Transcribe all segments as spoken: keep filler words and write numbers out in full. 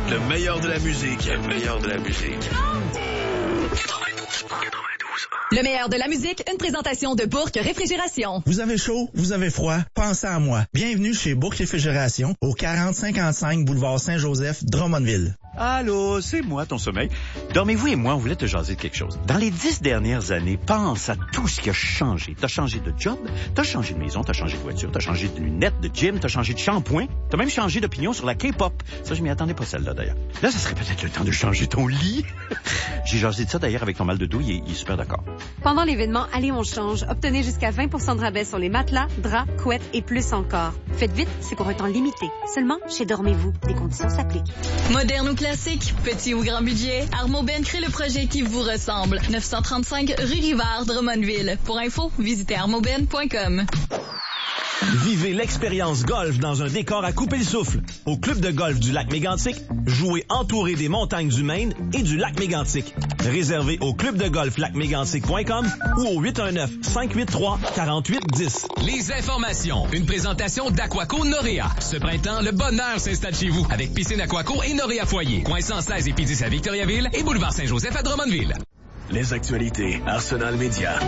Le meilleur de la musique. Le meilleur de la musique. Le meilleur de la musique, une présentation de Bourque Réfrigération. Vous avez chaud, vous avez froid, pensez à moi. Bienvenue chez Bourque Réfrigération, au quarante cinquante-cinq boulevard Saint-Joseph, Drummondville. Allô, c'est moi, ton sommeil. Dormez-vous et moi, on voulait te jaser de quelque chose. Dans les dix dernières années, pense à tout ce qui a changé. T'as changé de job, t'as changé de maison, t'as changé de voiture, t'as changé de lunettes, de gym, t'as changé de shampoing, t'as même changé d'opinion sur la K-pop. Ça, je m'y attendais pas celle-là, d'ailleurs. Là, ça serait peut-être le temps de changer ton lit. J'ai jasé de ça, d'ailleurs, avec ton mal de dos, il est, il est super d'accord. Pendant l'événement Allez, on change, obtenez jusqu'à vingt pour cent de rabais sur les matelas, draps, couettes et plus encore. Faites vite, c'est pour un temps limité. Seulement chez Dormez-vous. Les conditions s'appliquent. Moderne ou classique, petit ou grand budget, Armoben crée le projet qui vous ressemble. neuf cent trente-cinq rue Rivard, Drummondville. Pour info, visitez armoben point com. Vivez l'expérience golf dans un décor à couper le souffle. Au club de golf du lac Mégantic, jouez entouré des montagnes du Maine et du lac Mégantic. Réservé au club de golf lac mégantic point com ou au huit un neuf, cinq huit trois, quatre huit un zéro. Les informations. Une présentation d'Aquaco Noréa. Ce printemps, le bonheur s'installe chez vous avec piscine Aquaco et Noréa Foyer. Coin cent seize et P dix à Victoriaville et boulevard Saint-Joseph à Drummondville. Les actualités. Arsenal Média.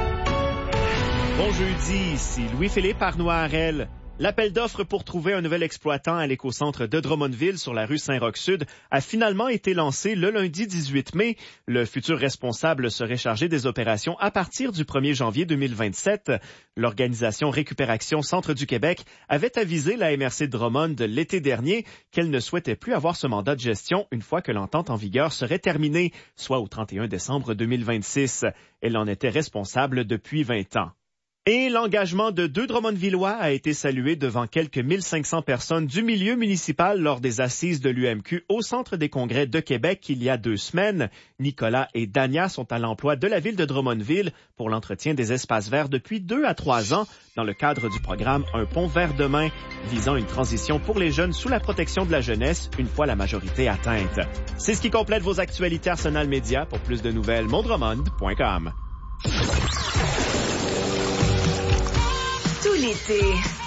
Bon jeudi, ici Louis-Philippe Arnoirel. L'appel d'offres pour trouver un nouvel exploitant à l'écocentre de Drummondville sur la rue Saint-Roch-Sud a finalement été lancé le lundi dix-huit mai. Le futur responsable serait chargé des opérations à partir du premier janvier deux mille vingt-sept. L'organisation Récupération Centre du Québec avait avisé la M R C de Drummond l'été dernier qu'elle ne souhaitait plus avoir ce mandat de gestion une fois que l'entente en vigueur serait terminée, soit au trente et un décembre deux mille vingt-six. Elle en était responsable depuis vingt ans. Et l'engagement de deux Drummondvillois a été salué devant quelques mille cinq cents personnes du milieu municipal lors des assises de l'U M Q au Centre des congrès de Québec il y a deux semaines. Nicolas et Dania sont à l'emploi de la ville de Drummondville pour l'entretien des espaces verts depuis deux à trois ans dans le cadre du programme Un pont vers demain, visant une transition pour les jeunes sous la protection de la jeunesse une fois la majorité atteinte. C'est ce qui complète vos actualités Arsenal Média. Pour plus de nouvelles, mondromond point com. Tout l'été,